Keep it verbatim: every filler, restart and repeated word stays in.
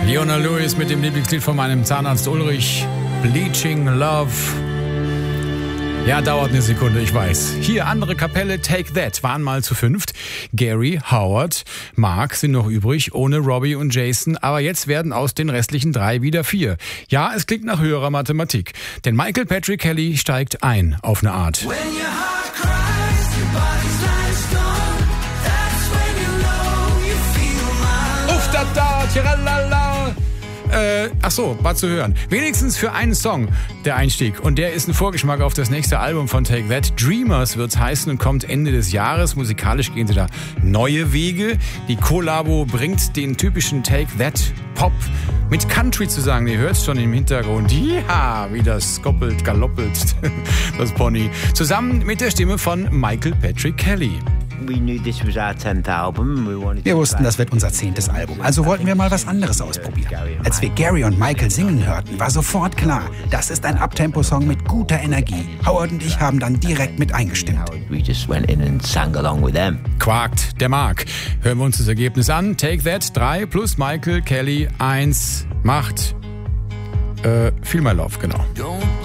Leona Lewis mit dem Lieblingslied von meinem Zahnarzt Ulrich, Bleaching Love. Ja, dauert eine Sekunde, ich weiß. Hier, andere Kapelle, Take That, waren mal zu fünft. Gary, Howard, Mark sind noch übrig, ohne Robbie und Jason. Aber jetzt werden aus den restlichen drei wieder vier. Ja, es klingt nach höherer Mathematik. Denn Michael Patrick Kelly steigt ein, auf eine Art. Uff, da, da, tiralala. Äh, ach so, war zu hören. Wenigstens für einen Song der Einstieg. Und der ist ein Vorgeschmack auf das nächste Album von Take That. Dreamers wird's heißen und kommt Ende des Jahres. Musikalisch gehen sie da neue Wege. Die Kollabo bringt den typischen Take That Pop mit Country zusammen. Ihr hört's schon im Hintergrund. Ja, wie das goppelt, galoppelt, das Pony. Zusammen mit der Stimme von Michael Patrick Kelly. Wir wussten, das wird unser zehntes Album, also wollten wir mal was anderes ausprobieren. Als wir Gary und Michael singen hörten, war sofort klar, das ist ein Uptempo-Song mit guter Energie. Howard und ich haben dann direkt mit eingestimmt. Quakt der Mark. Hören wir uns das Ergebnis an. Take That, drei plus Michael Kelly, eins macht äh, Feel My Love, genau.